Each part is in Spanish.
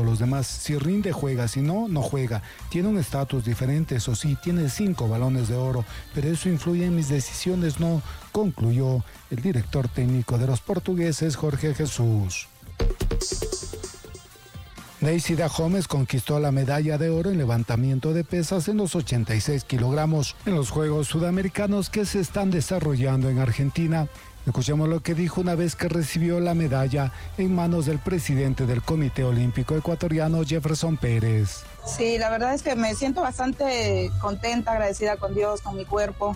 los demás. Si rinde, juega. Si no, no juega. Tiene un estatus diferente, eso sí. Tiene 5 balones de oro. Pero eso influye en mis decisiones, no, concluyó el director técnico de los portugueses, Jorge Jesús. Neisida Gómez conquistó la medalla de oro en levantamiento de pesas en los 86 kilogramos en los Juegos Sudamericanos que se están desarrollando en Argentina. Escuchemos lo que dijo una vez que recibió la medalla en manos del presidente del Comité Olímpico Ecuatoriano, Jefferson Pérez. Sí, la verdad es que me siento bastante contenta, agradecida con Dios, con mi cuerpo.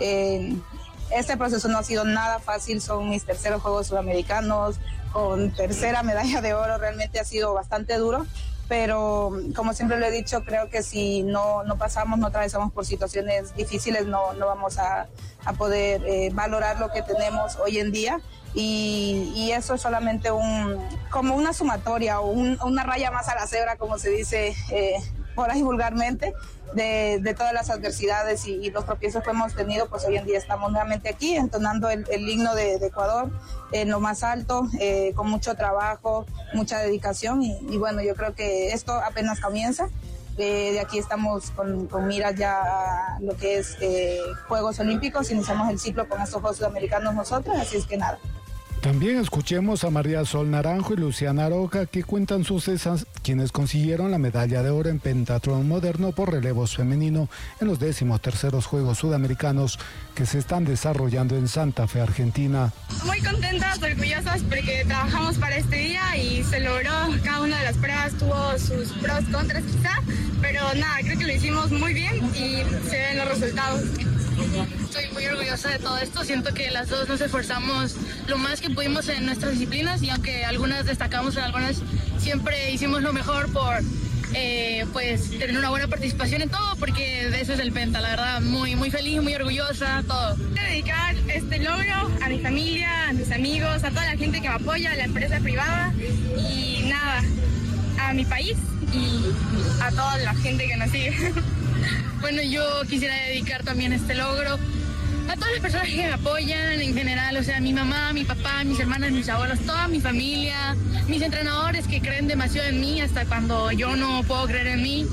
Este proceso no ha sido nada fácil, son mis terceros Juegos Sudamericanos, con tercera medalla de oro, realmente ha sido bastante duro, pero como siempre lo he dicho, creo que si no pasamos, no atravesamos por situaciones difíciles, no vamos a poder valorar lo que tenemos hoy en día, y eso es solamente como una sumatoria o una raya más a la cebra, como se dice por ahí vulgarmente, de todas las adversidades y los tropiezos que hemos tenido. Pues hoy en día estamos nuevamente aquí entonando el himno de Ecuador en lo más alto, con mucho trabajo, mucha dedicación, y bueno, yo creo que esto apenas comienza. De aquí estamos con miras ya a lo que es Juegos Olímpicos. Iniciamos el ciclo con estos Juegos Sudamericanos nosotros, así es que nada. También escuchemos a María Sol Naranjo y Luciana Aroca, que cuentan sus cesas, quienes consiguieron la medalla de oro en pentatlón moderno por relevos femenino en los 13º Juegos Sudamericanos que se están desarrollando en Santa Fe, Argentina. Muy contentas, orgullosas, porque trabajamos para este día y se logró. Cada una de las pruebas tuvo sus pros, contras quizá, pero nada, creo que lo hicimos muy bien y se ven los resultados. Estoy muy orgullosa de todo esto, siento que las dos nos esforzamos lo más que pudimos en nuestras disciplinas, y aunque algunas destacamos en algunas, siempre hicimos lo mejor por pues tener una buena participación en todo, porque de eso es el penta, la verdad, muy feliz, muy orgullosa, todo. Quiero dedicar este logro a mi familia, a mis amigos, a toda la gente que me apoya, a la empresa privada y nada, a mi país y a toda la gente que nos sigue. Bueno, yo quisiera dedicar también este logro a todas las personas que me apoyan en general, o sea, mi mamá, mi papá, mis hermanas, mis abuelos, toda mi familia, mis entrenadores que creen demasiado en mí hasta cuando yo no puedo creer en mí,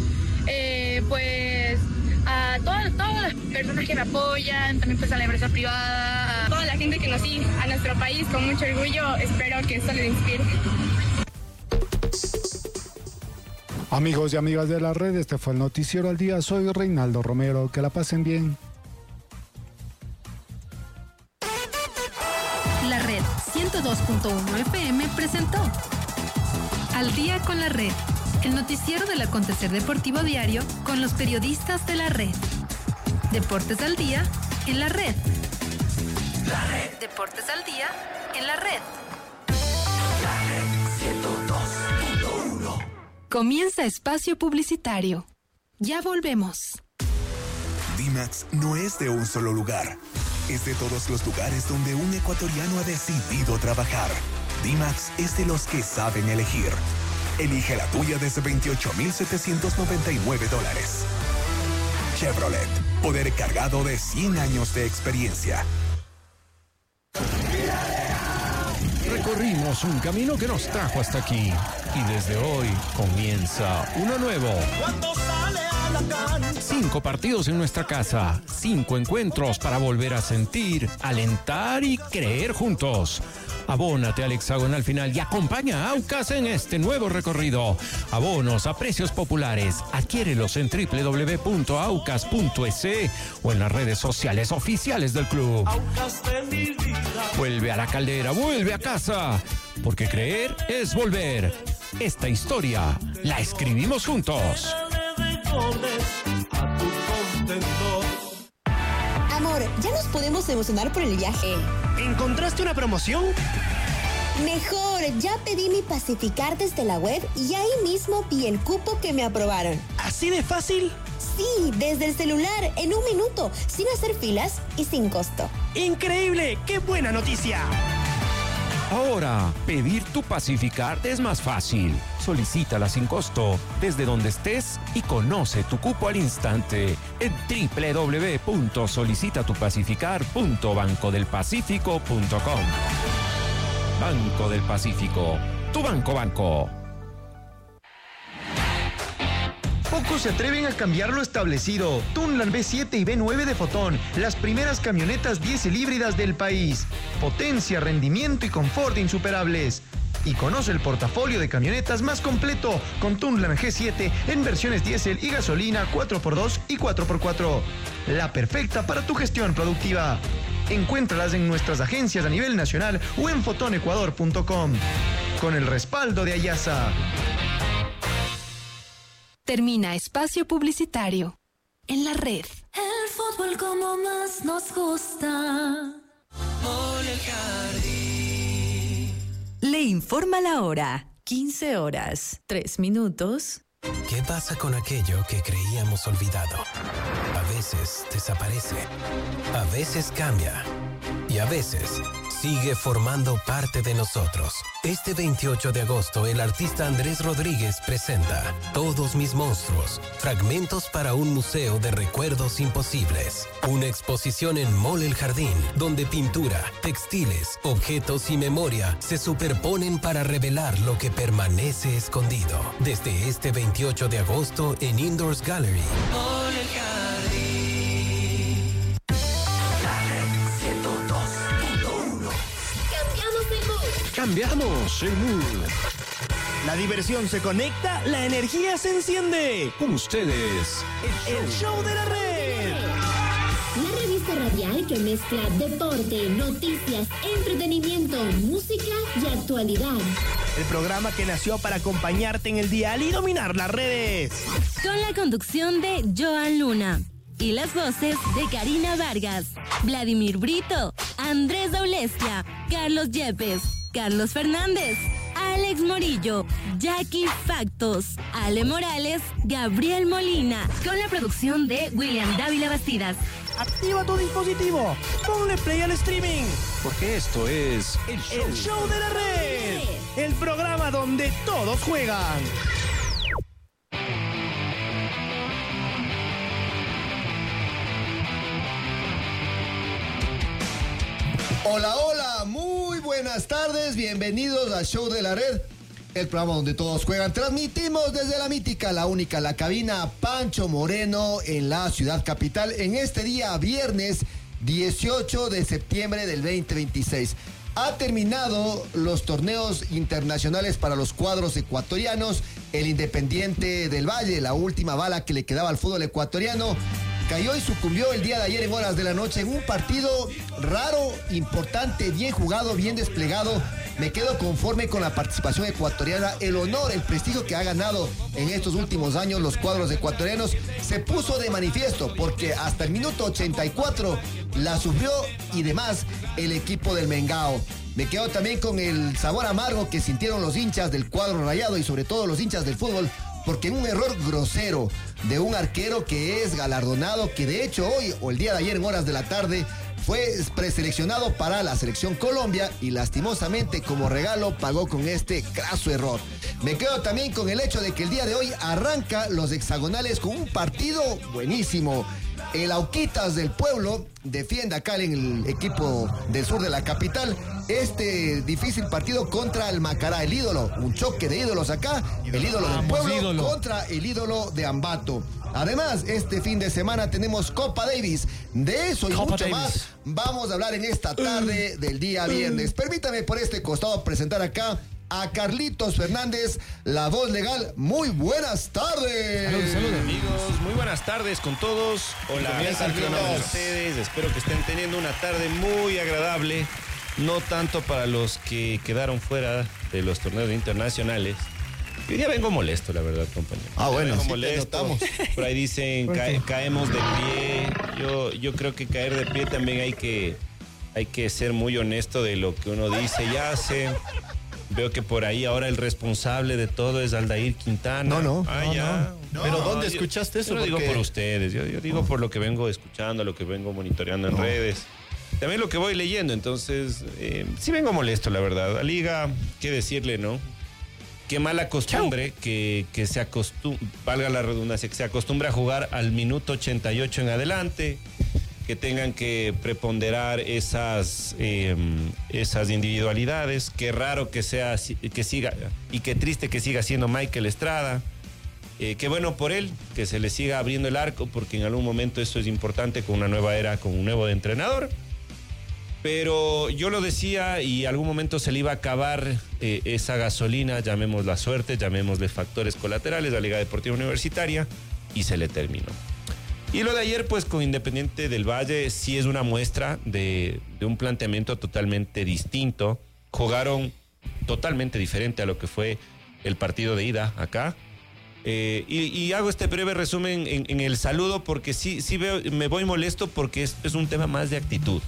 pues a todas las personas que me apoyan, también pues a la empresa privada, a toda la gente que nos sigue, a nuestro país, con mucho orgullo, espero que esto les inspire. Amigos y amigas de la red, este fue el Noticiero al Día. Soy Reinaldo Romero. Que la pasen bien. La Red 102.1 FM presentó Al Día con la Red, el noticiero del acontecer deportivo diario con los periodistas de la red. Deportes al día en la red. La Red. Deportes al día en la red. La Red 102.1. Comienza espacio publicitario. Ya volvemos. D-Max no es de un solo lugar. Es de todos los lugares donde un ecuatoriano ha decidido trabajar. D-Max es de los que saben elegir. Elige la tuya desde $28,799. Chevrolet, poder cargado de 100 años de experiencia. Recorrimos un camino que nos trajo hasta aquí, y desde hoy comienza uno nuevo. 5 partidos en nuestra casa, 5 encuentros para volver a sentir, alentar y creer juntos. Abónate al hexagonal final y acompaña a Aucas en este nuevo recorrido. Abonos a precios populares. Adquiérelos en www.aucas.es o en las redes sociales oficiales del club. Vuelve a la caldera, vuelve a casa. Porque creer es volver. Esta historia la escribimos juntos. Amor, ya nos podemos emocionar por el viaje. ¿Encontraste una promoción? Mejor, ya pedí mi Pacificar desde la web y ahí mismo vi el cupo que me aprobaron. ¿Así de fácil? Sí, desde el celular, en 1 minuto, sin hacer filas y sin costo. ¡Increíble! ¡Qué buena noticia! Ahora, pedir tu Pacificar es más fácil. Solicítala sin costo desde donde estés y conoce tu cupo al instante en www.solicitatupacificar.bancodelpacifico.com. Banco del Pacífico, tu banco. Pocos se atreven a cambiar lo establecido. Tunland B7 y B9 de Fotón, las primeras camionetas diésel híbridas del país. Potencia, rendimiento y confort insuperables. Y conoce el portafolio de camionetas más completo con Tunland G7 en versiones diésel y gasolina 4x2 y 4x4. La perfecta para tu gestión productiva. Encuéntralas en nuestras agencias a nivel nacional o en fotonecuador.com. Con el respaldo de Ayasa. Termina espacio publicitario en la red. El fútbol como más nos gusta. Mole el Jardín. Le informa la hora. 15 horas, 3 minutos. ¿Qué pasa con aquello que creíamos olvidado? A veces desaparece, a veces cambia y a veces sigue formando parte de nosotros. Este 28 de agosto, el artista Andrés Rodríguez presenta Todos mis monstruos, fragmentos para un museo de recuerdos imposibles. Una exposición en Mole el Jardín, donde pintura, textiles, objetos y memoria se superponen para revelar lo que permanece escondido. Desde este 28 de agosto en Indoors Gallery. Mole el Jardín. La Red 102.1. Cambiamos el mood. La diversión se conecta, la energía se enciende. Con ustedes, el show de la red. La revista radial que mezcla deporte, noticias, entretenimiento, música y actualidad. El programa que nació para acompañarte en el dial y dominar las redes. Con la conducción de Joan Luna y las voces de Karina Vargas, Vladimir Brito, Andrés Daulestia, Carlos Yepes, Carlos Fernández, Alex Morillo, Jackie Factos, Ale Morales, Gabriel Molina, con la producción de William Dávila Bastidas. Activa tu dispositivo, ponle play al streaming, porque esto es el show de la red, el programa donde todos juegan. Hola, hola, muy buenas tardes, bienvenidos al Show de la Red, el programa donde todos juegan. Transmitimos desde la mítica, la única, la cabina Pancho Moreno en la ciudad capital en este día viernes 18 de septiembre del 2026. Ha terminado los torneos internacionales para los cuadros ecuatorianos. El Independiente del Valle, la última bala que le quedaba al fútbol ecuatoriano, cayó y sucumbió el día de ayer en horas de la noche en un partido raro, importante, bien jugado, bien desplegado. Me quedo conforme con la participación ecuatoriana, el honor, el prestigio que ha ganado en estos últimos años los cuadros ecuatorianos se puso de manifiesto porque hasta el minuto 84 la sufrió y demás el equipo del Mengao. Me quedo también con el sabor amargo que sintieron los hinchas del cuadro rayado y sobre todo los hinchas del fútbol, porque en un error grosero de un arquero que es galardonado, que de hecho hoy o el día de ayer en horas de la tarde fue preseleccionado para la selección Colombia y lastimosamente como regalo pagó con este craso error. Me quedo también con el hecho de que el día de hoy arranca los hexagonales con un partido buenísimo. El Auquitas del Pueblo defiende acá en el equipo del sur de la capital este difícil partido contra el Macará, el ídolo, un choque de ídolos acá, el ídolo del pueblo contra el ídolo de Ambato. Además, este fin de semana tenemos Copa Davis. De eso y mucho más vamos a hablar en esta tarde del día viernes. Permítame por este costado presentar acá a Carlitos Fernández, la voz legal. Muy buenas tardes. Saludos amigos, muy buenas tardes con todos. Hola, a ustedes. Espero que estén teniendo una tarde muy agradable. No tanto para los que quedaron fuera de los torneos internacionales. Hoy día vengo molesto, la verdad, compañero. Bueno, vengo sí molesto. Por ahí dicen, caemos de pie. Yo creo que caer de pie también hay que ser muy honesto de lo que uno dice y hace. Veo que por ahí ahora el responsable de todo es Aldair Quintana. No. Pero ¿dónde escuchaste eso? Yo no digo por ustedes, yo digo por lo que vengo escuchando, lo que vengo monitoreando en redes. También lo que voy leyendo, entonces sí vengo molesto, la verdad. La liga, qué decirle, ¿no? Qué mala costumbre que se acostumbra, valga la redundancia, que se acostumbra a jugar al minuto 88 en adelante, que tengan que preponderar esas individualidades. Qué raro que siga, y qué triste que siga siendo Michael Estrada. Qué bueno por él, que se le siga abriendo el arco, porque en algún momento esto es importante con una nueva era, con un nuevo entrenador. Pero yo lo decía y algún momento se le iba a acabar esa gasolina, llamémosla suerte, llamémosle factores colaterales a la Liga Deportiva Universitaria, y se le terminó. Y lo de ayer, pues con Independiente del Valle, sí es una muestra de un planteamiento totalmente distinto. Jugaron totalmente diferente a lo que fue el partido de ida acá. Y hago este breve resumen en el saludo porque sí veo, me voy molesto porque es un tema más de actitud.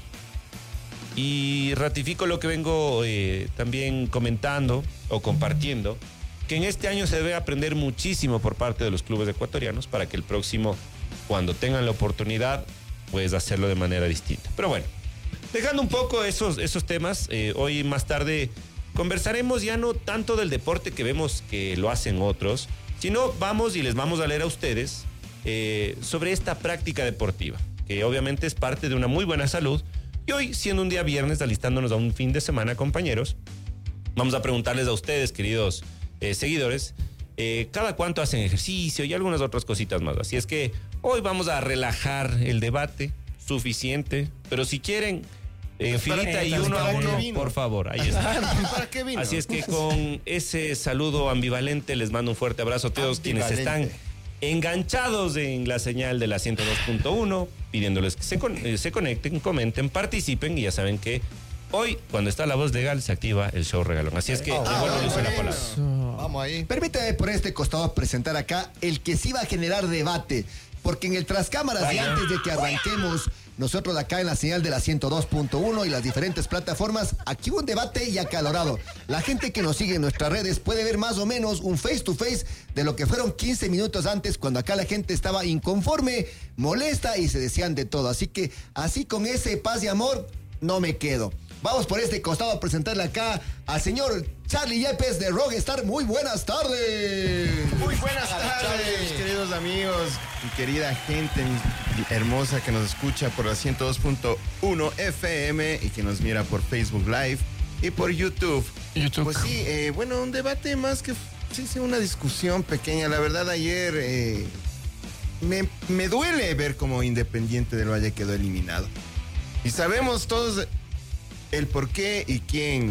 Y ratifico lo que vengo también comentando o compartiendo, que en este año se debe aprender muchísimo por parte de los clubes ecuatorianos para que el próximo, cuando tengan la oportunidad, pues hacerlo de manera distinta. Pero bueno, dejando un poco esos temas, hoy más tarde conversaremos ya no tanto del deporte que vemos que lo hacen otros, sino vamos y les vamos a leer a ustedes sobre esta práctica deportiva, que obviamente es parte de una muy buena salud. Y hoy, siendo un día viernes, alistándonos a un fin de semana, compañeros, vamos a preguntarles a ustedes, queridos seguidores, cada cuánto hacen ejercicio y algunas otras cositas más. Así es que hoy vamos a relajar el debate, suficiente, pero si quieren, filita y uno a uno, por favor, ahí está. ¿Para qué vino? Así es que con ese saludo ambivalente les mando un fuerte abrazo a todos quienes están enganchados en la señal de la 102.1, pidiéndoles que se conecten, comenten, participen, y ya saben que hoy, cuando está la voz legal, se activa el show regalón. Así es que devuelvo la palabra. Vamos ahí. Permítame por este costado presentar acá el que sí va a generar debate, porque en el Trascámaras, y antes de que arranquemos nosotros acá en la señal de la 102.1 y las diferentes plataformas, aquí hubo un debate y acalorado. La gente que nos sigue en nuestras redes puede ver más o menos un face to face de lo que fueron 15 minutos antes, cuando acá la gente estaba inconforme, molesta y se decían de todo. Así que así, con ese paz y amor, no me quedo. Vamos por este costado a presentarle acá al señor Charlie Yepes de Rockstar. Muy buenas tardes. Muy buenas tardes, queridos amigos y querida gente hermosa que nos escucha por la 102.1 FM y que nos mira por Facebook Live y por YouTube. Pues sí, bueno, un debate más que una discusión pequeña. La verdad, ayer me duele ver cómo Independiente del Valle quedó eliminado. Y sabemos todos el por qué y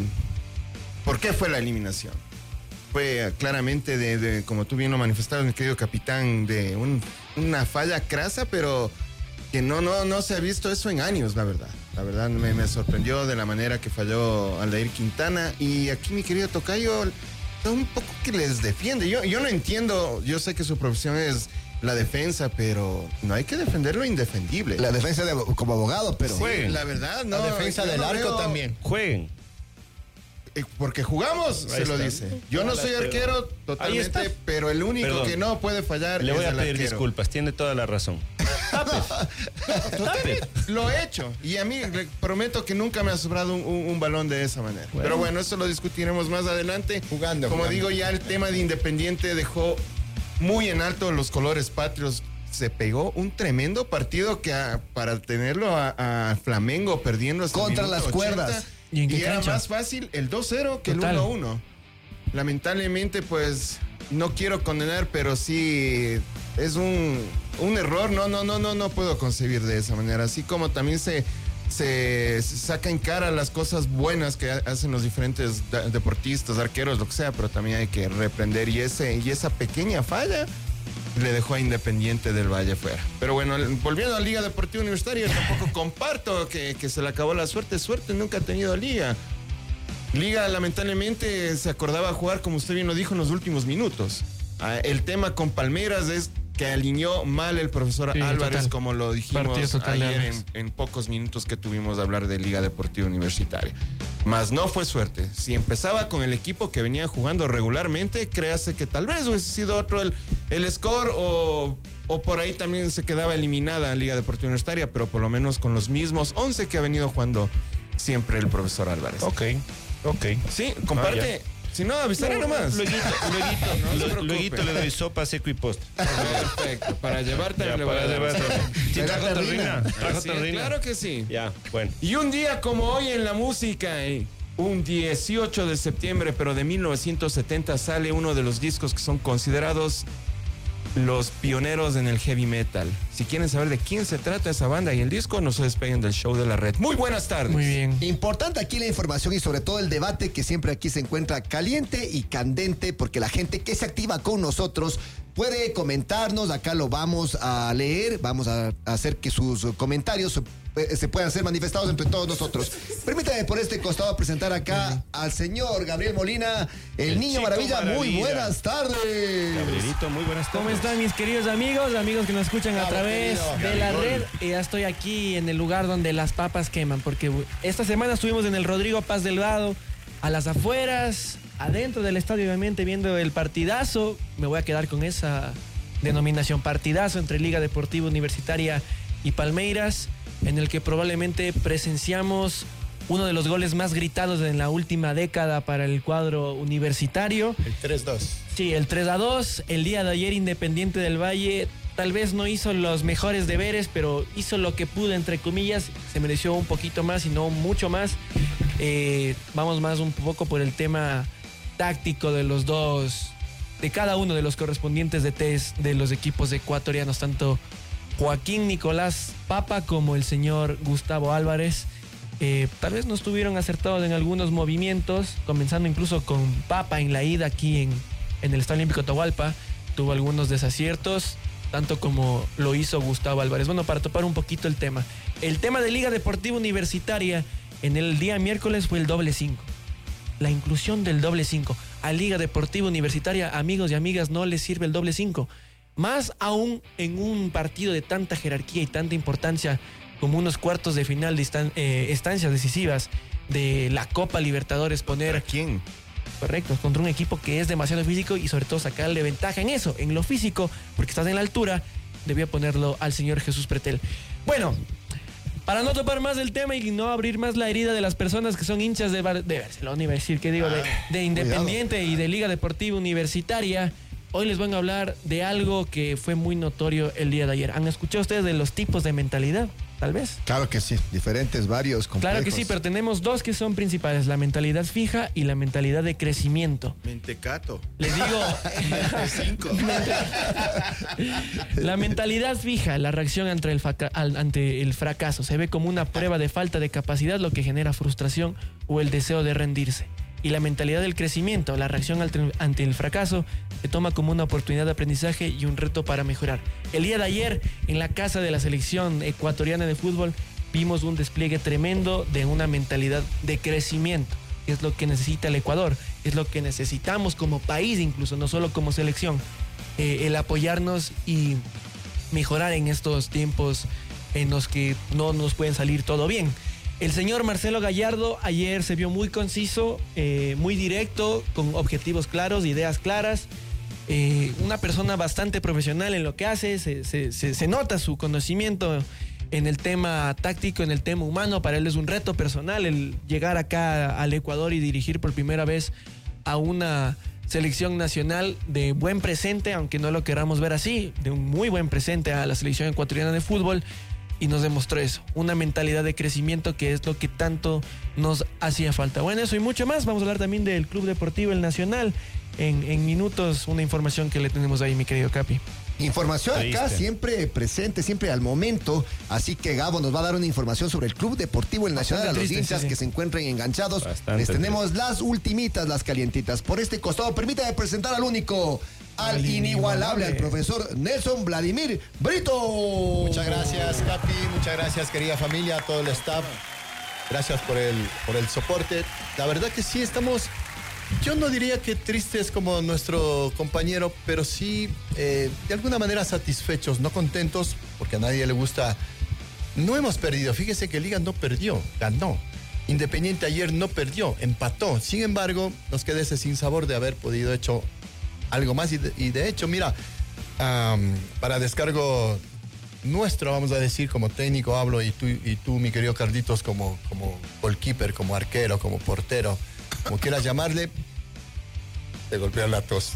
por qué fue la eliminación. Fue claramente como tú bien lo manifestabas, mi querido capitán, de una falla crasa, pero que no se ha visto eso en años, la verdad. La verdad me sorprendió de la manera que falló Aldair Quintana. Y aquí mi querido tocayo, un poco que les defiende. Yo no entiendo, yo sé que su profesión es la defensa, pero no hay que defender lo indefendible. La defensa como abogado, pero... Jueguen. La verdad, no. La defensa del arco también. Jueguen. Porque jugamos, ahí se lo dice. Yo no soy arquero totalmente, pero el único que no puede fallar le voy es a pedir arquero. Disculpas, tiene toda la razón. Tape. Lo he hecho. Y a mí le prometo que nunca me ha sobrado un balón de esa manera. Bueno. Pero bueno, eso lo discutiremos más adelante. Como digo, ya el tema de Independiente dejó muy en alto los colores patrios. Se pegó un tremendo partido que para tenerlo a Flamengo perdiendo hasta contra las 80, cuerdas. Y era más fácil el 2-0 que el 1-1. Lamentablemente, pues, no quiero condenar, pero sí es un error. No puedo concebir de esa manera. Así como también se saca en cara las cosas buenas que hacen los diferentes deportistas, arqueros, lo que sea, pero también hay que reprender. Y esa pequeña falla le dejó a Independiente del Valle fuera. Pero bueno, volviendo a Liga Deportiva Universitaria, tampoco comparto que se le acabó la suerte. Suerte nunca ha tenido Liga. Liga lamentablemente se acordaba jugar, como usted bien lo dijo, en los últimos minutos. El tema con Palmeiras es que alineó mal el profesor Álvarez, como lo dijimos ayer en pocos minutos que tuvimos de hablar de Liga Deportiva Universitaria. Mas no fue suerte. Si empezaba con el equipo que venía jugando regularmente, créase que tal vez hubiese sido otro el score o por ahí también se quedaba eliminada Liga Deportiva Universitaria, pero por lo menos con los mismos 11 que ha venido jugando siempre el profesor Álvarez. Ok. Sí, comparte. Si no, avisaré nomás. Luego le doy sopa, seco y postre. Perfecto. Para llevarte. ¿Sí trajo terrina? Claro que sí. Ya, bueno. Y un día como hoy en la música, un 18 de septiembre, pero de 1970, sale uno de los discos que son considerados los pioneros en el heavy metal. Si quieren saber de quién se trata esa banda y el disco, no se despeguen del show de la red. Muy buenas tardes. Muy bien. Importante aquí la información y sobre todo el debate que siempre aquí se encuentra caliente y candente, porque la gente que se activa con nosotros puede comentarnos, acá lo vamos a leer, vamos a hacer que sus comentarios se puedan ser manifestados entre todos nosotros. Permítame por este costado presentar acá al señor Gabriel Molina, el Niño Maravilla. Muy buenas tardes. Gabrielito, muy buenas tardes. ¿Cómo están mis queridos amigos que nos escuchan a través de la red? Ya estoy aquí en el lugar donde las papas queman, porque esta semana estuvimos en el Rodrigo Paz del Vado, a las afueras, adentro del estadio, obviamente, viendo el partidazo. Me voy a quedar con esa denominación, partidazo entre Liga Deportiva Universitaria y Palmeiras, en el que probablemente presenciamos uno de los goles más gritados en la última década para el cuadro universitario. El 3-2. Sí, el 3-2. El día de ayer Independiente del Valle tal vez no hizo los mejores deberes, pero hizo lo que pudo, entre comillas. Se mereció un poquito más y no mucho más. Vamos más un poco por el tema táctico de los dos, de cada uno de los correspondientes DTs de los equipos ecuatorianos, tanto Joaquín Nicolás Papa como el señor Gustavo Álvarez. Tal vez no estuvieron acertados en algunos movimientos, comenzando incluso con Papa en la ida aquí en el Estadio Olímpico Atahualpa. Tuvo algunos desaciertos, tanto como lo hizo Gustavo Álvarez. Bueno, para topar un poquito el tema de Liga Deportiva Universitaria en el día miércoles fue el doble 5. La inclusión del doble 5. A Liga Deportiva Universitaria, amigos y amigas, no les sirve el doble 5. Más aún en un partido de tanta jerarquía y tanta importancia como unos cuartos de final de estancias decisivas de la Copa Libertadores. Poner ¿a quién? Correcto, contra un equipo que es demasiado físico y sobre todo sacarle ventaja en eso, en lo físico, porque estás en la altura. Debía ponerlo al señor Jesús Pretel. Bueno, para no topar más el tema y no abrir más la herida de las personas que son hinchas de Barcelona, iba a decir, ¿qué digo? De Independiente, cuidado. Y de Liga Deportiva Universitaria. Hoy les van a hablar de algo que fue muy notorio el día de ayer. ¿Han escuchado ustedes de los tipos de mentalidad? Tal vez. Claro que sí, diferentes, varios, complejos. Claro que sí, pero tenemos dos que son principales, la mentalidad fija y la mentalidad de crecimiento. Mentecato. Les digo... La mentalidad fija, la reacción ante el fracaso, se ve como una prueba de falta de capacidad, lo que genera frustración o el deseo de rendirse. Y la mentalidad del crecimiento, la reacción ante el fracaso, se toma como una oportunidad de aprendizaje y un reto para mejorar. El día de ayer, en la casa de la selección ecuatoriana de fútbol, vimos un despliegue tremendo de una mentalidad de crecimiento. Es lo que necesita el Ecuador, es lo que necesitamos como país, incluso, no solo como selección. El apoyarnos y mejorar en estos tiempos en los que no nos pueden salir todo bien. El señor Marcelo Gallardo ayer se vio muy conciso, muy directo, con objetivos claros, ideas claras. Una persona bastante profesional en lo que hace, se nota su conocimiento en el tema táctico, en el tema humano. Para él es un reto personal el llegar acá al Ecuador y dirigir por primera vez a una selección nacional de buen presente, aunque no lo queramos ver así, de un muy buen presente a la selección ecuatoriana de fútbol. Y nos demostró eso, una mentalidad de crecimiento que es lo que tanto nos hacía falta. Bueno, eso y mucho más. Vamos a hablar también del Club Deportivo El Nacional. En minutos, una información que le tenemos ahí, mi querido Capi. Información acá siempre presente, siempre al momento. Así que Gabo nos va a dar una información sobre el Club Deportivo El Nacional. A los hinchas que se encuentren enganchados, les tenemos las ultimitas, las calientitas. Por este costado, permítame presentar al único, al inigualable, al profesor Nelson Vladimir Brito. Muchas gracias, Capi. Muchas gracias, querida familia, a todo el staff. Gracias por el soporte. La verdad que sí, estamos... Yo no diría que tristes como nuestro compañero, pero sí de alguna manera satisfechos, no contentos, porque a nadie le gusta. No hemos perdido, fíjese que Liga no perdió, ganó. Independiente ayer no perdió, empató. Sin embargo, nos queda ese sinsabor de haber podido hecho algo más. Y de hecho, mira, para descargo nuestro, vamos a decir, como técnico hablo, y tú, mi querido Carlitos, como goalkeeper, como arquero, como portero, como quieras llamarle, te golpea la tos.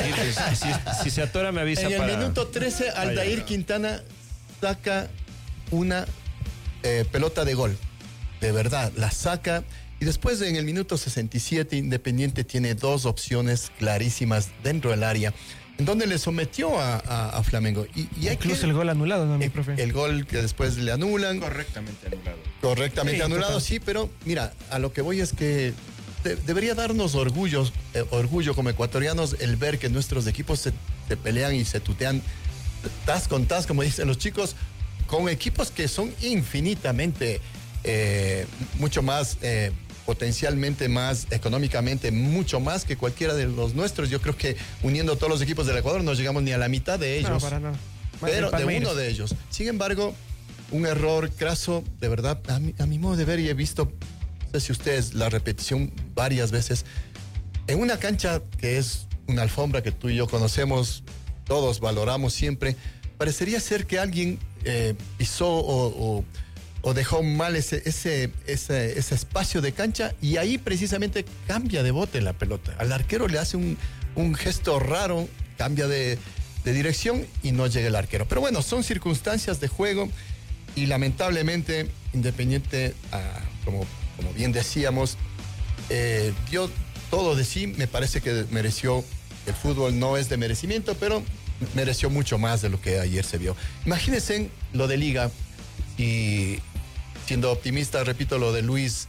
Si se atora, me avisa. En el minuto 13, Aldair Quintana saca una pelota de gol. De verdad, la saca. Y después, en el minuto 67, Independiente tiene dos opciones clarísimas dentro del área. en donde le sometió a Flamengo. Y incluso el gol anulado, ¿no, mi profe? El gol que después le anulan. Correctamente anulado. Correctamente anulado, total. sí, pero mira, a lo que voy es que debería darnos orgullo como ecuatorianos el ver que nuestros equipos se pelean y se tutean tas con tas, como dicen los chicos, con equipos que son infinitamente mucho más potencialmente más, económicamente mucho más que cualquiera de los nuestros. Yo creo que uniendo todos los equipos del Ecuador no llegamos ni a la mitad de ellos. No, para nada. Pero de uno de ellos. Sin embargo, un error craso, de verdad, a mi modo de ver, y he visto, no sé si ustedes, la repetición varias veces, en una cancha que es una alfombra que tú y yo conocemos, todos valoramos siempre, parecería ser que alguien pisó o dejó mal ese espacio de cancha, y ahí precisamente cambia de bote la pelota. Al arquero le hace un gesto raro, cambia de dirección y no llega el arquero. Pero bueno, son circunstancias de juego y lamentablemente Independiente, como bien decíamos, dio todo de sí. Me parece que mereció, el fútbol no es de merecimiento, pero mereció mucho más de lo que ayer se vio. Imagínense lo de Liga, y siendo optimista, repito lo de Luis,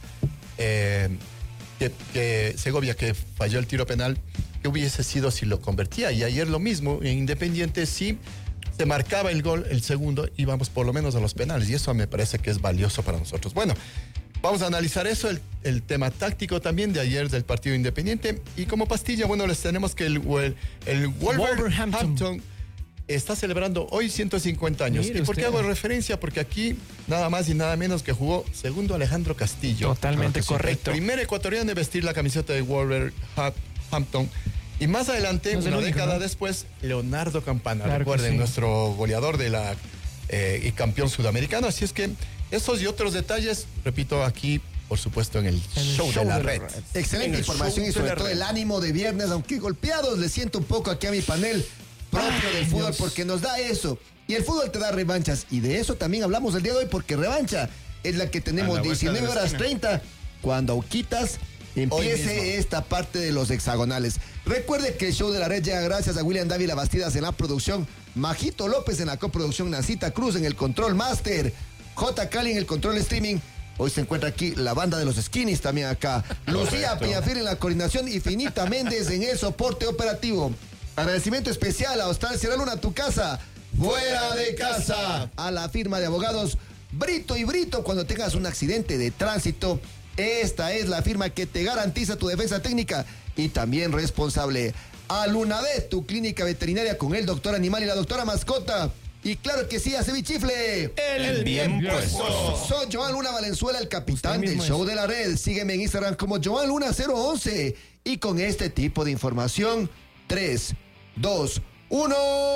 que Segovia, que falló el tiro penal, que hubiese sido si lo convertía. Y ayer lo mismo, en Independiente, sí se marcaba el gol, el segundo, íbamos por lo menos a los penales, y eso me parece que es valioso para nosotros. Bueno, vamos a analizar eso, el tema táctico también de ayer del partido Independiente. Y como pastilla, bueno, les tenemos que el Wolverhampton está celebrando hoy 150 años. Mire ¿Y por qué usted. hago referencia? Porque aquí nada más y nada menos que jugó segundo Alejandro Castillo. Totalmente Claro que correcto. El primer ecuatoriano en vestir la camiseta de Wolverhampton. Y más adelante, No es el una único, década ¿no? después, Leonardo Campana. Claro que Recuerden, sí. nuestro goleador y campeón sudamericano. Así es que esos y otros detalles, repito, aquí, por supuesto, en el show de la red. Excelente información y sobre todo el ánimo de viernes, aunque golpeados, le siento un poco aquí a mi panel propio del fútbol, porque nos da eso. Y el fútbol te da revanchas. Y de eso también hablamos el día de hoy, porque revancha es la que tenemos 19 horas 30, cuando Auquitas empiece esta parte de los hexagonales. Recuerde que el show de la red llega gracias a William Dávila Bastidas en la producción, Majito López en la coproducción, Nancita Cruz en el control master, J. Cali en el control streaming. Hoy se encuentra aquí la banda de los Skinnies también acá. Lucía Peñafiel en la coordinación y Finita Méndez en el soporte operativo. Agradecimiento especial a Austral Sierra Luna, tu casa, fuera de casa. A la firma de abogados Brito y Brito, cuando tengas un accidente de tránsito, esta es la firma que te garantiza tu defensa técnica y también responsable. A Lunavet, tu clínica veterinaria con el doctor animal y la doctora mascota. Y claro que sí, a Cevichifle. El bien puesto. Soy Joan Luna Valenzuela, el capitán del show de la red. Sígueme en Instagram como Joan Luna 011. Y con este tipo de información, 3, 2, 1.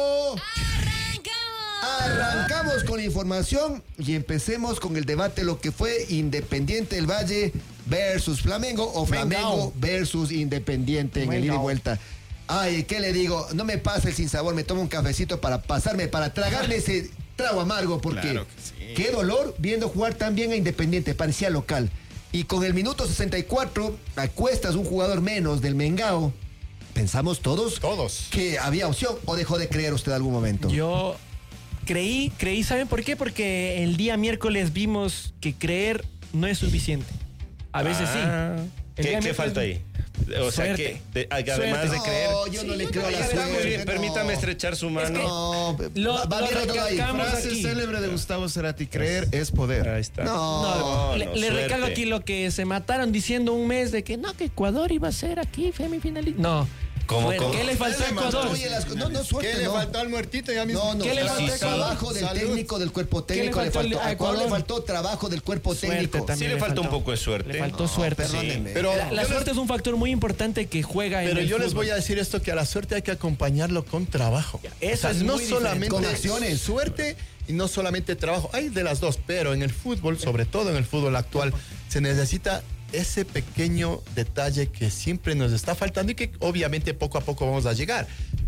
Arrancamos con la información y empecemos con el debate, lo que fue Independiente del Valle versus Flamengo o Flamengo versus Independiente en el ida y vuelta. Ay, ¿qué le digo? No me pasa el sinsabor, me tomo un cafecito para tragarme ese trago amargo, porque Claro que sí. qué dolor viendo jugar tan bien a Independiente, parecía local. Y con el minuto 64, a cuestas un jugador menos del Mengao, pensamos todos que había opción, ¿o dejó de creer usted algún momento? Yo creí, ¿saben por qué? Porque el día miércoles vimos que creer no es suficiente. A veces sí. ¿Qué falta ahí? O sea, Suerte. que además de creer... No, yo no le creo a la suerte. Permítame estrechar su mano. No, va bien todo ahí. Frase aquí. célebre de Gustavo Cerati: creer es poder. Ahí está. No, le suerte. recalco aquí lo que se mataron diciendo un mes de que no, que Ecuador iba a ser aquí semifinalista. No. ¿Cómo? ¿Qué le faltó a Ecuador? No, suerte, ¿Qué le no. faltó al muertito ya mismo? No, ¿Qué le faltó? trabajo del técnico, del cuerpo ¿Qué le técnico le faltó faltó. a A Ecuador le Ecuador? faltó trabajo del cuerpo Suerte técnico. también. Sí le falta un poco de suerte. Le faltó suerte. perdónenme. Pero La suerte es un factor muy importante que juega en Pero el yo les fútbol. voy a decir esto, que a la suerte hay que acompañarlo con trabajo. Eso es no muy solamente diferente. Con acciones. suerte y no solamente trabajo. Hay de las dos, pero en el fútbol, sobre todo en el fútbol actual, se necesita ese pequeño detalle que siempre nos está faltando y que obviamente poco a poco vamos a llegar.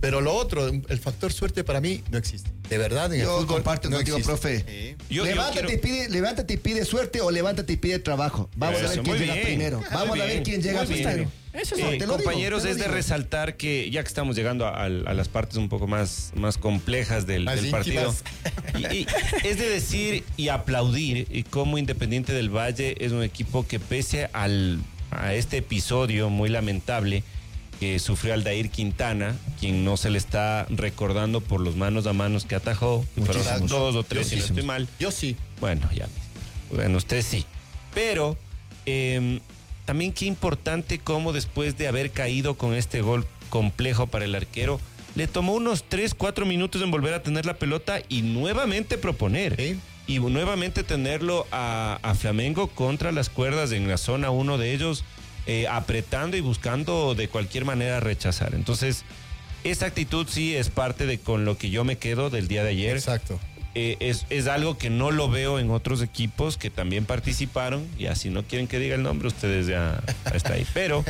Pero lo otro, el factor suerte para mí no existe. De verdad, en el fútbol comparto no contigo, existe. profe. Levántate y pide suerte o levántate y pide trabajo. Vamos a ver quién llega primero. Vamos a ver quién llega primero. Compañeros, es de resaltar que ya que estamos llegando a las partes un poco más complejas del partido, y es de decir y aplaudir cómo Independiente del Valle es un equipo que pese a este episodio muy lamentable que sufrió Aldair Quintana, quien no se le está recordando por los manos a manos que atajó, fueron 2 o 3 si no estoy mal. Yo sí. Bueno, bueno, usted sí. Pero también qué importante cómo después de haber caído con este gol complejo para el arquero, le tomó unos 3-4 minutos en volver a tener la pelota y nuevamente proponer. ¿Sí? Y nuevamente tenerlo a Flamengo contra las cuerdas en la zona 1 de ellos, apretando y buscando de cualquier manera rechazar. Entonces, esa actitud sí es parte de con lo que yo me quedo del día de ayer. Exacto. Es algo que no lo veo en otros equipos que también participaron, y así no quieren que diga el nombre, ustedes ya está ahí. Pero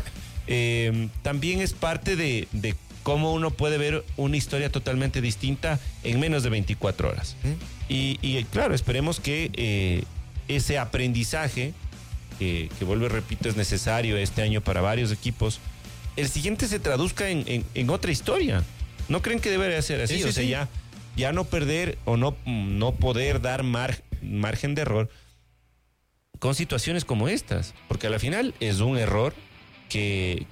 también es parte de cómo uno puede ver una historia totalmente distinta en menos de 24 horas. Y claro, esperemos que ese aprendizaje, que vuelvo y repito, es necesario este año para varios equipos, el siguiente se traduzca en otra historia. ¿No creen que debería ser así? Sí, o sea, ya no perder o no poder dar margen de error con situaciones como estas, porque a la final es un error que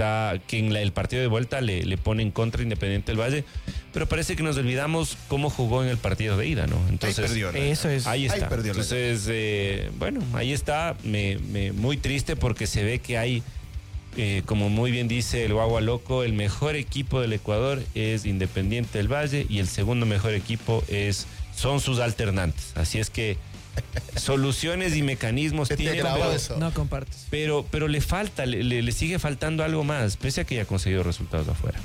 en el partido de vuelta le pone en contra Independiente del Valle, pero parece que nos olvidamos cómo jugó en el partido de ida, ¿no? Entonces, ahí perdió, ¿no? Eso es. Ahí está. Ahí perdió, entonces, bueno, ahí está, muy triste porque se ve que hay, como muy bien dice el Guagua Loco, el mejor equipo del Ecuador es Independiente del Valle y el segundo mejor equipo son sus alternantes. Así es que soluciones y mecanismos tienen, no compartes. Pero le falta, le sigue faltando algo más, pese a que ya ha conseguido resultados afuera.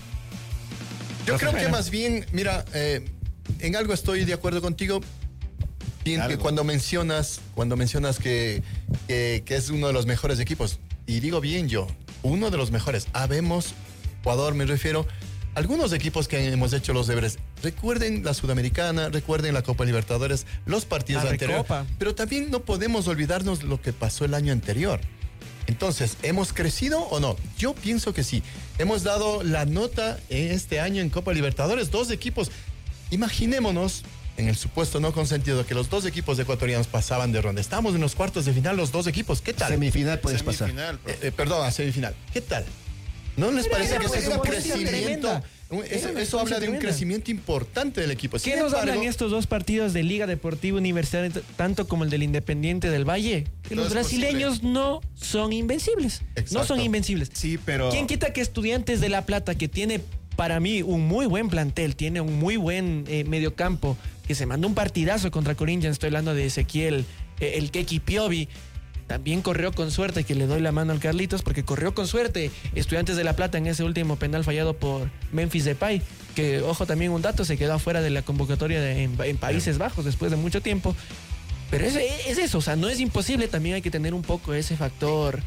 Yo creo que más bien, mira, en algo estoy de acuerdo contigo. Bien, que cuando mencionas que es uno de los mejores equipos, y digo bien yo, uno de los mejores. Habemos, Ecuador me refiero, algunos equipos que hemos hecho los deberes. Recuerden la Sudamericana, recuerden la Copa Libertadores, los partidos anteriores. Pero también no podemos olvidarnos lo que pasó el año anterior. Entonces, ¿hemos crecido o no? Yo pienso que sí. Hemos dado la nota este año en Copa Libertadores, 2 equipos. Imaginémonos, en el supuesto no consentido, que los 2 equipos ecuatorianos pasaban de ronda. Estamos en los cuartos de final, los 2 equipos. ¿Qué tal? Semifinal puedes pasar. Perdón, a semifinal. ¿Qué tal? ¿No les parece que ese es un crecimiento? Eso habla de un crecimiento importante del equipo. ¿Qué nos hablan estos 2 partidos de Liga Deportiva Universitaria, tanto como el del Independiente del Valle? Que los brasileños no son invencibles. Exacto. No son invencibles. Sí, pero... ¿Quién quita que Estudiantes de La Plata, que tiene para mí un muy buen plantel, tiene un muy buen mediocampo, que se mandó un partidazo contra Corinthians, estoy hablando de Ezequiel, el Keki Piovi, también corrió con suerte, que le doy la mano al Carlitos, porque corrió con suerte Estudiantes de La Plata en ese último penal fallado por Memphis Depay, que, ojo, también un dato, se quedó afuera de la convocatoria en Países Bajos después de mucho tiempo. Pero es eso, o sea, no es imposible, también hay que tener un poco ese factor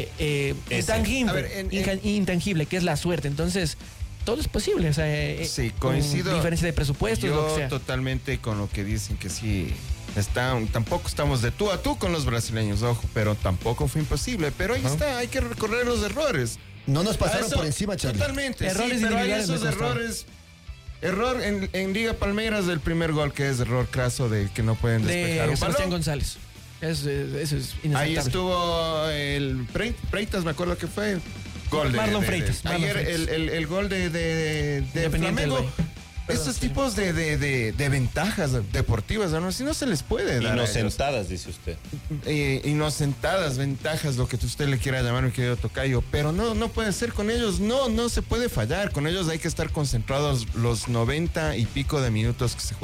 intangible, que es la suerte. Entonces, todo es posible, o sea, sí, coincido. Diferencia de presupuestos, yo lo que sea. Totalmente con lo que dicen, que sí. Tampoco estamos de tú a tú con los brasileños, ojo, pero tampoco fue imposible. Pero ahí está, hay que recorrer los errores. No nos pasaron por encima, Charlie. Totalmente, errores sí, pero hay individuales esos errores. Error en Liga Palmeiras del primer gol, que es error craso de que no pueden despejar de un Sebastián balón. González. Eso es inaceptable. Ahí estuvo el Freitas, me acuerdo que fue. Gol Marlon Freitas. Ayer el gol de Flamengo. Estos tipos de ventajas deportivas, ¿no? Si no se les puede dar. Inocentadas, dice usted. Inocentadas, ventajas, lo que usted le quiera llamar, mi querido tocayo. Pero no puede ser con ellos. No se puede fallar. Con ellos hay que estar concentrados los 90 y pico de minutos que se juegue.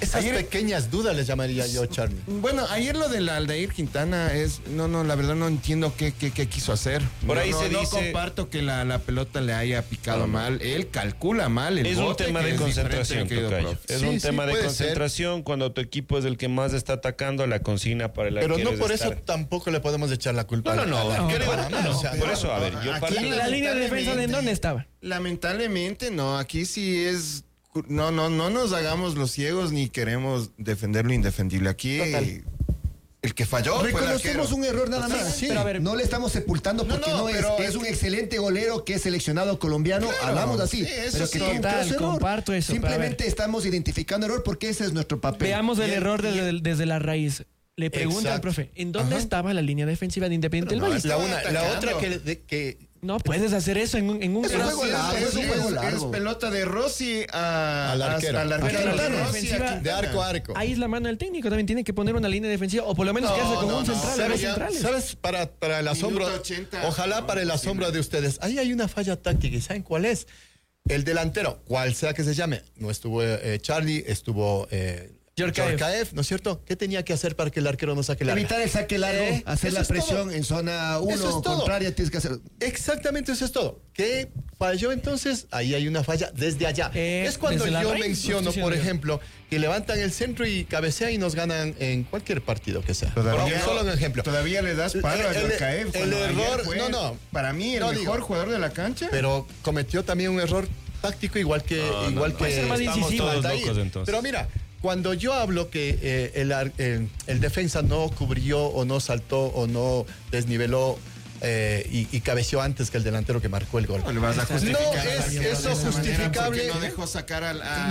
Esas pequeñas dudas les llamaría yo, Charlie. Bueno, ayer lo del Aldair Quintana es... No, la verdad no entiendo qué quiso hacer. Por ahí se dice... No comparto que la pelota le haya picado mal. Él calcula mal el bote. Es un tema de concentración, Tocayo. Es un tema de concentración. Cuando tu equipo es el que más está atacando, la consigna para el arquero. Pero no por eso tampoco le podemos echar la culpa. No. Por eso, a ver, yo parto... ¿La línea de defensa de dónde estaba? Lamentablemente no, aquí sí es... No nos hagamos los ciegos ni queremos defender lo indefendible. Aquí el que falló fue el arquero. Reconocemos un error nada más. Sí, pero a ver, no le estamos sepultando porque es un excelente golero que es seleccionado colombiano. Claro, hablamos así. Pero que total, comparto eso. Simplemente estamos identificando error porque ese es nuestro papel. Veamos el error desde la raíz. Le pregunta al profe, ¿en dónde estaba la línea defensiva de Independiente del Valle? La otra que no puedes hacer eso en un es un juego largo. Es pelota de Rossi al arquero. De arco a arco. Ahí es la mano del técnico. También tiene que poner una línea defensiva o por lo menos quedarse con un central. ¿Sabes? Para el asombro, ojalá para el asombro de ustedes. Ahí hay una falla táctica. ¿Y saben cuál es? El delantero, cual sea que se llame. No estuvo Charlie, estuvo... Yorkaev, ¿no es cierto? ¿Qué tenía que hacer para que el arquero no saque largo? Evitar el saque largo, hacer la presión en zona 1 contraria, tienes que hacer... Exactamente, eso es todo. ¿Qué falló entonces? Ahí hay una falla desde allá. Es cuando yo menciono, por ejemplo, que levantan el centro y cabecean y nos ganan en cualquier partido que sea. Solo un ejemplo. Todavía le das palo a Yorkaev. El error, para mí el mejor jugador de la cancha. Pero cometió también un error táctico igual que estamos todos locos entonces. Pero mira, cuando yo hablo que el defensa no cubrió o no saltó o no desniveló y cabeceó antes que el delantero que marcó el gol. No es eso justificable. No dejó sacar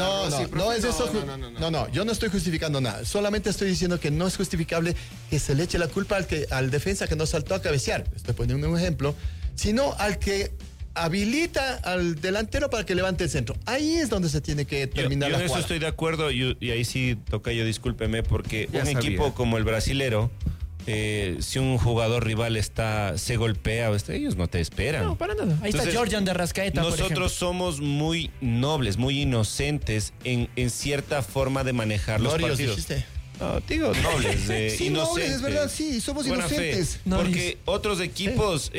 No, yo no estoy justificando nada. Solamente estoy diciendo que no es justificable que se le eche la culpa al defensa que no saltó a cabecear. Estoy poniendo un ejemplo. Sino al que habilita al delantero para que levante el centro. Ahí es donde se tiene que terminar yo la en eso jugada. estoy de acuerdo y ahí sí, Tocayo, discúlpeme, porque equipo como el brasilero, si un jugador rival se golpea, ellos no te esperan. No, para nada. Ahí está Georgian de Arrascaeta, nosotros somos muy nobles, muy inocentes en cierta forma de manejar los partidos. Dijiste. No, digo nobles, sí, inocentes. Nobles, es verdad, sí, somos buena inocentes. Porque otros equipos,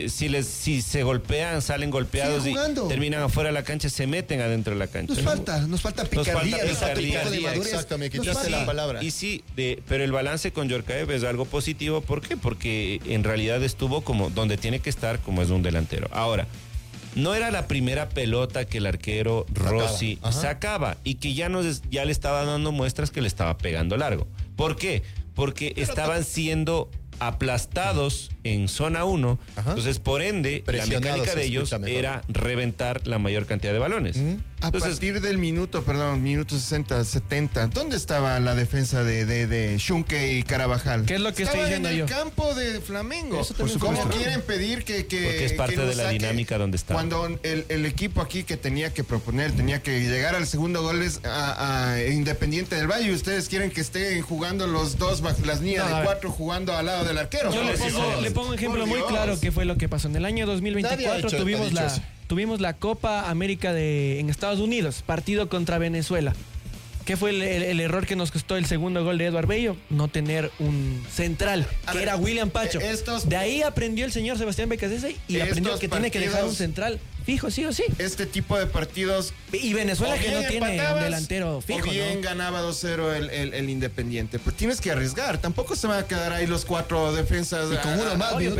si se golpean, salen golpeados y terminan afuera de la cancha, se meten adentro de la cancha. Nos falta picardía, nos falta un poco de madurez. Exacto, me quitaste la palabra. Y sí, pero el balance con Yorkaev es algo positivo. ¿Por qué? Porque en realidad estuvo como donde tiene que estar, como es un delantero. Ahora, no era la primera pelota que el arquero Rossi sacaba y que ya le estaba dando muestras que le estaba pegando largo. ¿Por qué? Porque estaban siendo aplastados en zona 1, entonces por ende la mecánica de ellos era reventar la mayor cantidad de balones. A partir del minuto 60, 70, ¿dónde estaba la defensa de Schunke y Carabajal? ¿Qué es lo que estoy diciendo yo? En el campo de Flamengo. ¿Cómo quieren pedir que porque es parte de la dinámica donde está? Cuando el equipo aquí que tenía que proponer, tenía que llegar al segundo gol es a Independiente del Valle, y ustedes quieren que estén jugando los dos bajo las líneas de 4 jugando al lado del arquero. Yo le pongo un ejemplo muy claro que fue lo que pasó. En el año 2024 tuvimos la Copa América en Estados Unidos, partido contra Venezuela. ¿Qué fue el error que nos costó el segundo gol de Eduardo Bello? No tener un central, que era William Pacho. De ahí aprendió el señor Sebastián Becasese y aprendió que tiene que dejar un central fijo, sí o sí. Este tipo de partidos... Y Venezuela que no tiene un delantero fijo, o bien ganaba 2-0 el Independiente. Pues tienes que arriesgar. Tampoco se van a quedar ahí los 4 defensas. Y con uno más. Pero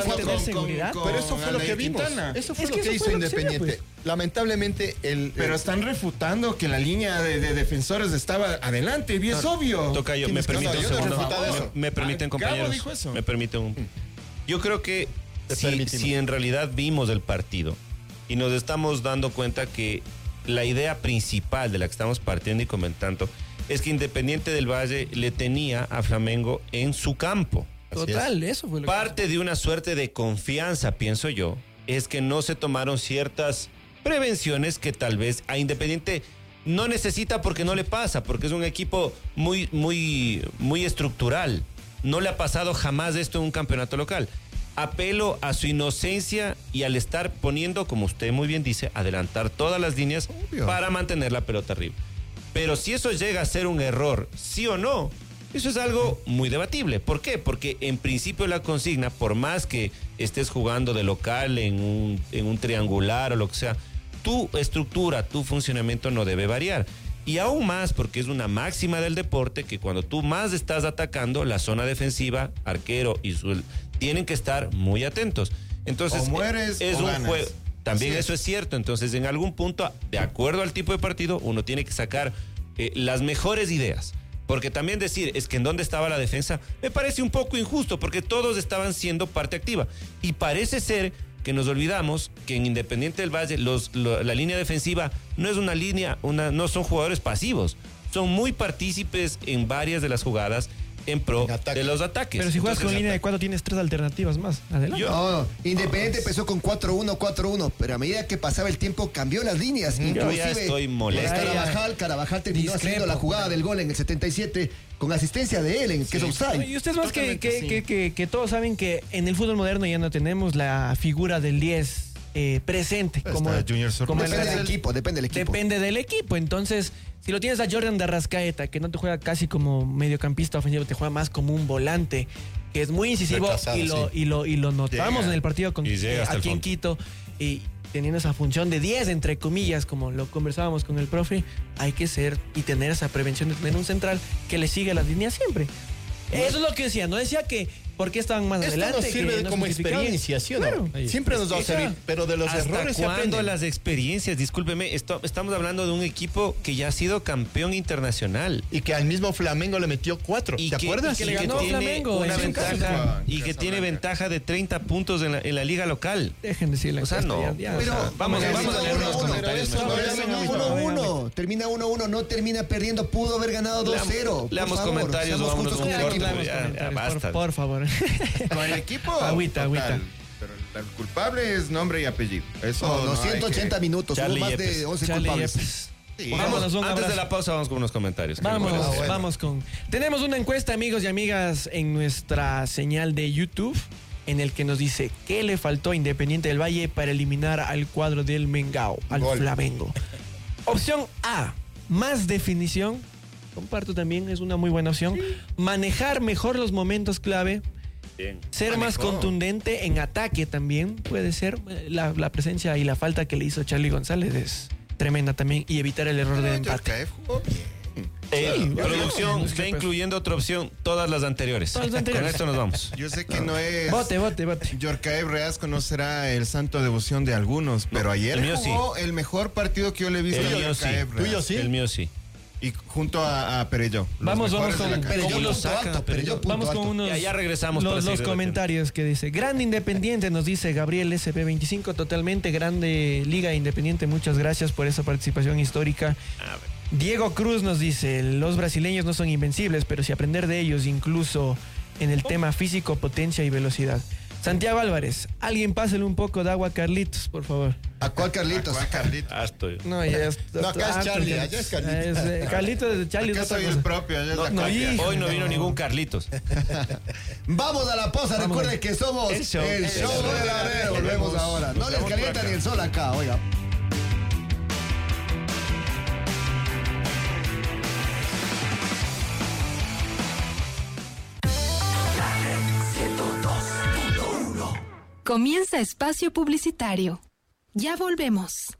eso fue lo que vimos. Eso fue lo que hizo Independiente. Lamentablemente pero están refutando que la línea de defensores estaba adelante, y es obvio. Tocayo, me permite un segundo. Me permiten, compañeros. Dijo eso. Me permite yo creo que si en realidad vimos el partido y nos estamos dando cuenta que la idea principal de la que estamos partiendo y comentando es que Independiente del Valle le tenía a Flamengo en su campo. Total, eso fue lo parte de una suerte de confianza, pienso yo, es que no se tomaron ciertas prevenciones que tal vez a Independiente no necesita porque no le pasa, porque es un equipo muy, muy, muy estructural. No le ha pasado jamás esto en un campeonato local. Apelo a su inocencia y al estar poniendo, como usted muy bien dice, adelantar todas las líneas para mantener la pelota arriba. Pero si eso llega a ser un error, sí o no, eso es algo muy debatible. ¿Por qué? Porque en principio la consigna, por más que estés jugando de local en un triangular o lo que sea, tu estructura, tu funcionamiento no debe variar. Y aún más porque es una máxima del deporte que cuando tú más estás atacando, la zona defensiva, arquero y tienen que estar muy atentos. Entonces, o mueres es o un ganas. juego. También Sí. eso es cierto. Entonces, en algún punto, de acuerdo al tipo de partido, uno tiene que sacar las mejores ideas. Porque también decir, es que en dónde estaba la defensa, me parece un poco injusto, porque todos estaban siendo parte activa. Y parece ser que nos olvidamos que en Independiente del Valle la línea defensiva no es una línea, no son jugadores pasivos, son muy partícipes en varias de las jugadas en pro de los ataques. Pero si juegas con línea de 4 tienes 3 alternativas más. Adelante. No, Independiente empezó con 4-1, 4-1, pero a medida que pasaba el tiempo cambió las líneas. Yo Inclusive, ya estoy molesto. Carabajal terminó haciendo la jugada del gol en el 77 con asistencia de él, que es offside. Y ustedes más que todos saben que en el fútbol moderno ya no tenemos la figura del 10 presente. Como Depende del equipo. Depende del equipo. Entonces, si lo tienes a Jordan de Arrascaeta, que no te juega casi como mediocampista ofensivo, te juega más como un volante, que es muy incisivo y lo notamos en el partido aquí en Quito. Y teniendo esa función de 10, entre comillas, como lo conversábamos con el profe, hay que tener esa prevención de tener un central que le sigue las líneas siempre. Eso es lo que decía. No decía que por qué estaban más adelante. Esto nos sirve como experiencia, ¿sí o no? Claro. Siempre nos va a servir, pero de los errores se ¿Hasta cuándo aprende. las experiencias? Discúlpeme, estamos hablando de un equipo que ya ha sido campeón internacional. Y que al mismo Flamengo le metió 4, ¿te acuerdas? que le ganó tiene Flamengo una en ventaja y que tiene ventaja de 30 puntos en la liga local. Dejen decirle. O sea, no. Vamos a leer los comentarios. 1-1, termina 1-1, no termina perdiendo, pudo haber ganado 2-0. Leamos comentarios o vámonos con corto. Ya basta. Por favor. Con el equipo. Agüita. Pero el culpable es nombre y apellido. Eso No, 180 minutos, hubo más de 11 culpables. Vámonos, antes de la pausa vamos con unos comentarios. Vamos con... Tenemos una encuesta, amigos y amigas, en nuestra señal de YouTube, en el que nos dice qué le faltó a Independiente del Valle para eliminar al cuadro del Mengao, al Flamengo. Opción A, más definición. Comparto también, es una muy buena opción. Manejar mejor los momentos clave. Ser más contundente en ataque también puede ser. La presencia y la falta que le hizo Charlie González es tremenda también. Y evitar el error de empate. Producción está incluyendo otra opción, todas las anteriores. Con esto nos vamos. Yo sé que no es... Bote. Yorcaev Reasco no será el santo de devoción de algunos, pero ayer jugó el mejor partido que yo le he visto a Yorcaev Reasco. ¿Tuyo sí? El mío sí. Y junto a Perello. Vamos con unos ya regresamos los comentarios que dice. Grande Independiente, nos dice Gabriel SP25, totalmente grande Liga Independiente, muchas gracias por esa participación histórica. Diego Cruz nos dice, los brasileños no son invencibles, pero si aprender de ellos, incluso en el tema físico, potencia y velocidad. Santiago Álvarez, alguien pásele un poco de agua a Carlitos, por favor. ¿A cuál Carlitos? Estoy. No, ya es. No, acá es Charlie, allá es Carlitos. Carlitos de Charlie. Acá soy el propio, allá es la copia. Hoy no vino ningún Carlitos. Vamos a la pausa, recuerden que somos el show de la red. Volvemos ahora. No les calienta ni el sol acá, oiga. Comienza espacio publicitario. Ya volvemos.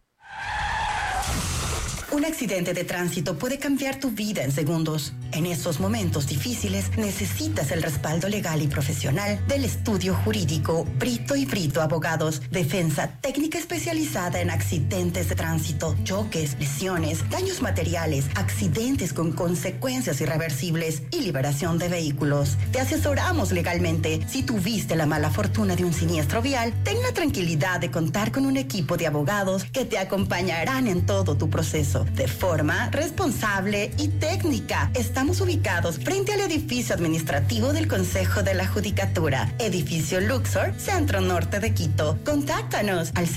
Un accidente de tránsito puede cambiar tu vida en segundos. En esos momentos difíciles necesitas el respaldo legal y profesional del estudio jurídico Brito y Brito Abogados. Defensa técnica especializada en accidentes de tránsito, choques, lesiones, daños materiales, accidentes con consecuencias irreversibles y liberación de vehículos. Te asesoramos legalmente. Si tuviste la mala fortuna de un siniestro vial, ten la tranquilidad de contar con un equipo de abogados que te acompañarán en todo tu proceso de forma responsable y técnica. Estamos ubicados frente al edificio administrativo del Consejo de la Judicatura, edificio Luxor, Centro Norte de Quito. Contáctanos al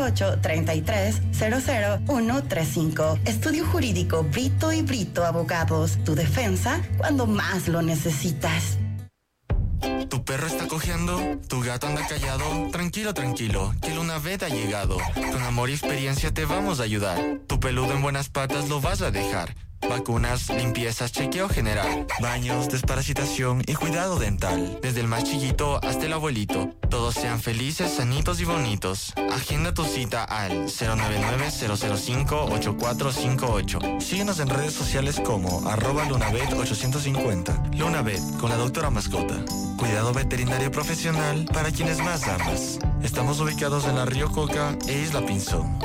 098-33-00135. Estudio Jurídico Brito y Brito Abogados. Tu defensa cuando más lo necesitas. ¿Tu perro está cojeando? ¿Tu gato anda callado? Tranquilo, tranquilo, que Luna Vet ha llegado. Con amor y experiencia te vamos a ayudar. Tu peludo en buenas patas lo vas a dejar. Vacunas, limpiezas, chequeo general, baños, desparasitación y cuidado dental. Desde el más chiquito hasta el abuelito. Todos sean felices, sanitos y bonitos. Agenda tu cita al 099-005-8458. Síguenos en redes sociales como @Lunabet850. Lunabet, con la doctora Mascota. Cuidado veterinario profesional para quienes más amas. Estamos ubicados en la Río Coca e Isla Pinzón.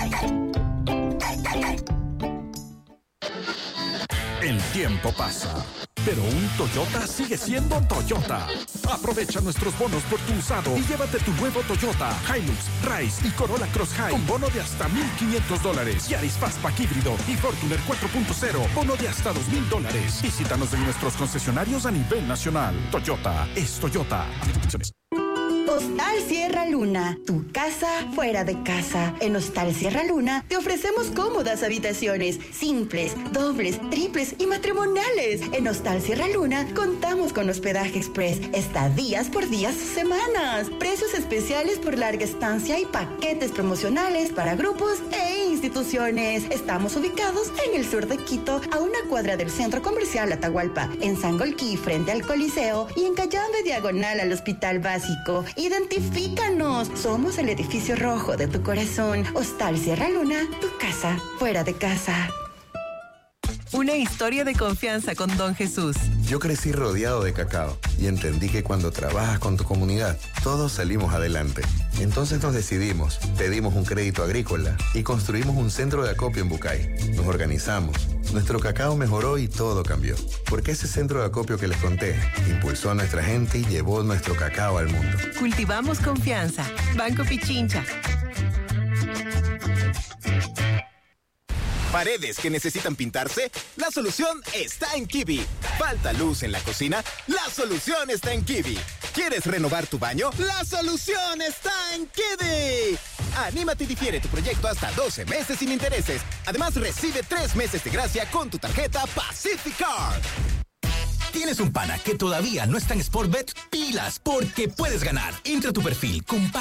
El tiempo pasa, pero un Toyota sigue siendo Toyota. Aprovecha nuestros bonos por tu usado y llévate tu nuevo Toyota Hilux, Rise y Corolla Cross High con bono de hasta $1,500. Yaris Fastback híbrido y Fortuner 4.0, bono de hasta $2,000. Visítanos en nuestros concesionarios a nivel nacional. Toyota es Toyota. Hostal Sierra Luna, tu casa fuera de casa. En Hostal Sierra Luna te ofrecemos cómodas habitaciones, simples, dobles, triples y matrimoniales. En Hostal Sierra Luna contamos con hospedaje express, estadías por días o semanas, precios especiales por larga estancia y paquetes promocionales para grupos e instituciones. Estamos ubicados en el sur de Quito, a una cuadra del Centro Comercial Atahualpa, en Sangolquí frente al Coliseo y en Cayambe diagonal al Hospital Básico. Identifícanos. Somos el edificio rojo de tu corazón. Hostal Sierra Luna, tu casa fuera de casa. Una historia de confianza con Don Jesús. Yo crecí rodeado de cacao y entendí que cuando trabajas con tu comunidad, todos salimos adelante. Entonces nos decidimos, pedimos un crédito agrícola y construimos un centro de acopio en Bucay. Nos organizamos, nuestro cacao mejoró y todo cambió. Porque ese centro de acopio que les conté impulsó a nuestra gente y llevó nuestro cacao al mundo. Cultivamos confianza. Banco Pichincha. ¿Paredes que necesitan pintarse? La solución está en Kiwi. ¿Falta luz en la cocina? La solución está en Kiwi. ¿Quieres renovar tu baño? La solución está en Kiwi. Anímate y difiere tu proyecto hasta 12 meses sin intereses. Además, recibe 3 meses de gracia con tu tarjeta Pacific Card. ¿Tienes un pana que todavía no está en Sportbet? ¡Pilas! Porque puedes ganar. Entra a tu perfil, compara